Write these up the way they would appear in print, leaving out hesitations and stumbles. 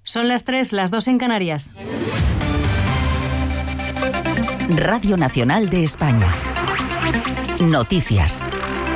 Son las 3, las 2 en Canarias. Radio Nacional de España. Noticias.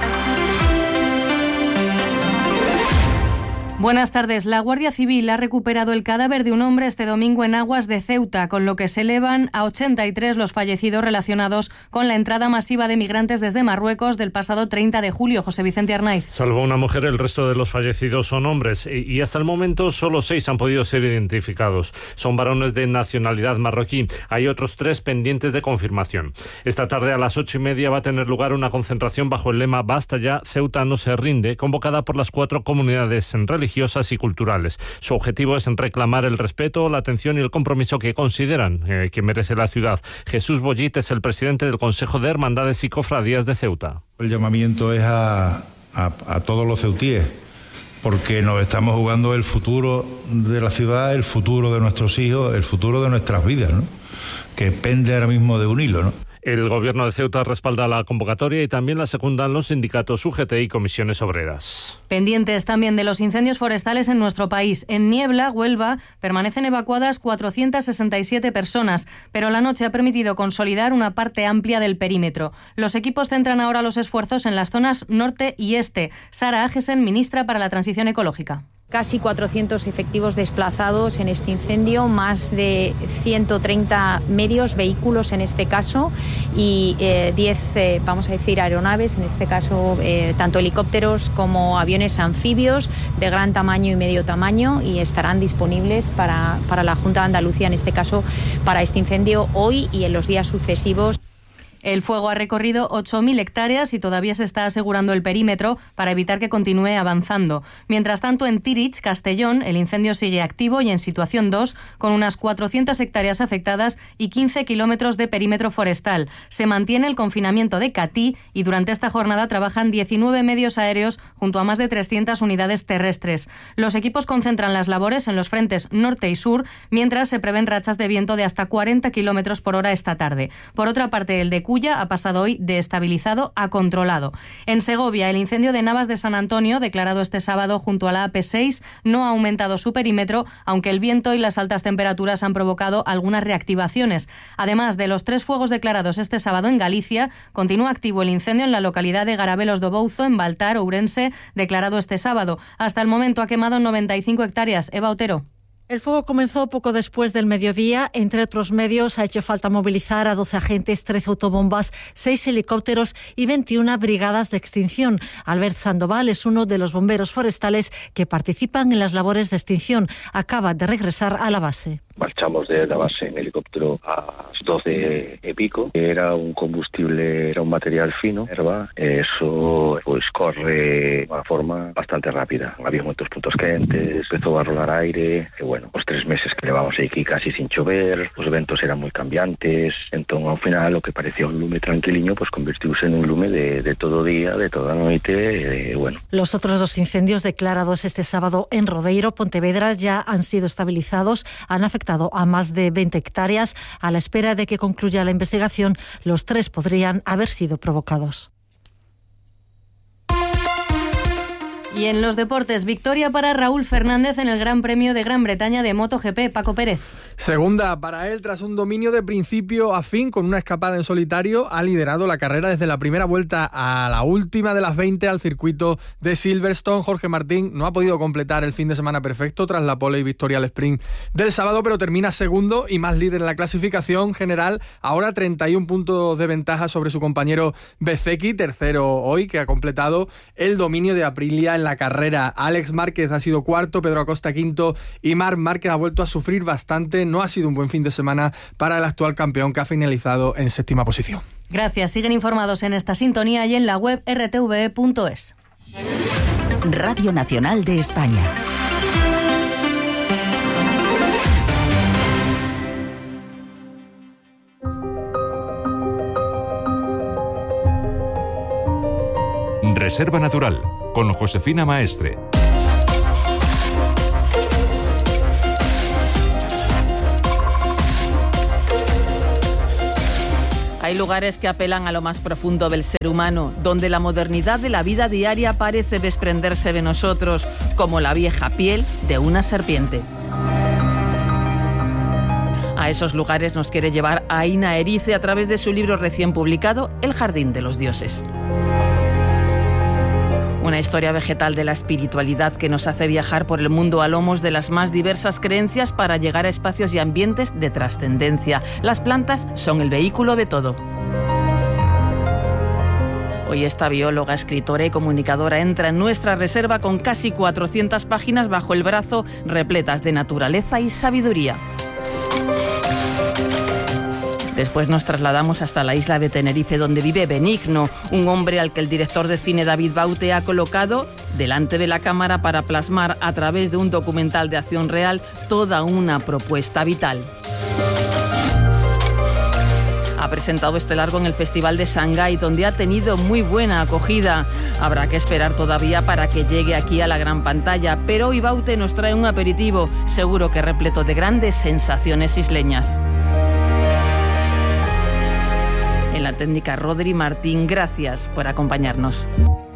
Buenas tardes. La Guardia Civil ha recuperado el cadáver de un hombre este domingo en aguas de Ceuta, con lo que se elevan a 83 los fallecidos relacionados con la entrada masiva de migrantes desde Marruecos del pasado 30 de julio. José Vicente Arnaiz. Salvo una mujer, el resto de los fallecidos son hombres y hasta el momento solo 6 han podido ser identificados. Son varones de nacionalidad marroquí. Hay otros 3 pendientes de confirmación. Esta tarde a las 8:30 va a tener lugar una concentración bajo el lema Basta ya, Ceuta no se rinde, convocada por las 4 comunidades religiosas y culturales. Su objetivo es reclamar el respeto, la atención y el compromiso que consideran que merece la ciudad. Jesús Bollit es el presidente del Consejo de Hermandades y Cofradías de Ceuta. El llamamiento es a todos los ceutíes, porque nos estamos jugando el futuro de la ciudad, el futuro de nuestros hijos, el futuro de nuestras vidas, ¿no? Que pende ahora mismo de un hilo, ¿no? El gobierno de Ceuta respalda la convocatoria y también la secundan los sindicatos UGT y comisiones obreras. Pendientes también de los incendios forestales en nuestro país. En Niebla, Huelva, permanecen evacuadas 467 personas, pero la noche ha permitido consolidar una parte amplia del perímetro. Los equipos centran ahora los esfuerzos en las zonas norte y este. Sara Agesen, ministra para la Transición Ecológica. Casi 400 efectivos desplazados en este incendio, más de 130 medios, vehículos en este caso, y 10, aeronaves, en este caso tanto helicópteros como aviones anfibios de gran tamaño y medio tamaño, y estarán disponibles para la Junta de Andalucía, en este caso para este incendio hoy y en los días sucesivos. El fuego ha recorrido 8.000 hectáreas y todavía se está asegurando el perímetro para evitar que continúe avanzando. Mientras tanto, en Tirich, Castellón, el incendio sigue activo y en situación 2, con unas 400 hectáreas afectadas y 15 kilómetros de perímetro forestal. Se mantiene el confinamiento de Catí y durante esta jornada trabajan 19 medios aéreos junto a más de 300 unidades terrestres. Los equipos concentran las labores en los frentes norte y sur, mientras se prevén rachas de viento de hasta 40 kilómetros por hora esta tarde. Por otra parte, el de Cuya ha pasado hoy de estabilizado a controlado. En Segovia, el incendio de Navas de San Antonio, declarado este sábado junto a la AP6, no ha aumentado su perímetro, aunque el viento y las altas temperaturas han provocado algunas reactivaciones. Además de los 3 fuegos declarados este sábado en Galicia, continúa activo el incendio en la localidad de Garabelos do Bouzo, en Baltar, Ourense, declarado este sábado. Hasta el momento ha quemado 95 hectáreas. Eva Otero. El fuego comenzó poco después del mediodía. Entre otros medios, ha hecho falta movilizar a 12 agentes, 13 autobombas, 6 helicópteros y 21 brigadas de extinción. Albert Sandoval es uno de los bomberos forestales que participan en las labores de extinción. Acaba de regresar a la base. Marchamos de la base en helicóptero a las 12 y pico. Era un combustible, era un material fino, herba. Eso pues corre de una forma bastante rápida. Había muchos puntos quentes, empezó a rolar aire. Y bueno, los 3 meses que llevamos aquí casi sin chover, los eventos eran muy cambiantes. Entonces al final lo que parecía un lume tranquiliño pues convirtióse en un lume de todo día, de toda noche. Bueno. Los otros 2 incendios declarados este sábado en Rodeiro, Pontevedra, ya han sido estabilizados. Han afectado a más de 20 hectáreas. A la espera de que concluya la investigación, los 3 podrían haber sido provocados. Y en los deportes, victoria para Raúl Fernández en el Gran Premio de Gran Bretaña de MotoGP. Paco Pérez. Segunda para él tras un dominio de principio a fin con una escapada en solitario. Ha liderado la carrera desde la primera vuelta a la última de las 20 al circuito de Silverstone. Jorge Martín no ha podido completar el fin de semana perfecto tras la pole y victoria al sprint del sábado, pero termina segundo y más líder en la clasificación general. Ahora 31 puntos de ventaja sobre su compañero Bezzecchi, tercero hoy, que ha completado el dominio de Aprilia en la carrera. Alex Márquez ha sido cuarto, Pedro Acosta quinto y Marc Márquez ha vuelto a sufrir bastante. No ha sido un buen fin de semana para el actual campeón, que ha finalizado en 7ª posición. Gracias. Siguen informados en esta sintonía y en la web rtve.es. Radio Nacional de España. Reserva Natural, con Josefina Maestre. Hay lugares que apelan a lo más profundo del ser humano, donde la modernidad de la vida diaria parece desprenderse de nosotros, como la vieja piel de una serpiente. A esos lugares nos quiere llevar Aina Erice a través de su libro recién publicado, El jardín de los dioses. Una historia vegetal de la espiritualidad que nos hace viajar por el mundo a lomos de las más diversas creencias para llegar a espacios y ambientes de trascendencia. Las plantas son el vehículo de todo. Hoy esta bióloga, escritora y comunicadora entra en nuestra reserva con casi 400 páginas bajo el brazo, repletas de naturaleza y sabiduría. Después nos trasladamos hasta la isla de Tenerife, donde vive Benigno, un hombre al que el director de cine David Baute ha colocado delante de la cámara para plasmar a través de un documental de acción real toda una propuesta vital. Ha presentado este largo en el Festival de Shanghái, donde ha tenido muy buena acogida. Habrá que esperar todavía para que llegue aquí a la gran pantalla, pero hoy Baute nos trae un aperitivo, seguro que repleto de grandes sensaciones isleñas. En la técnica Rodri Martín, gracias por acompañarnos.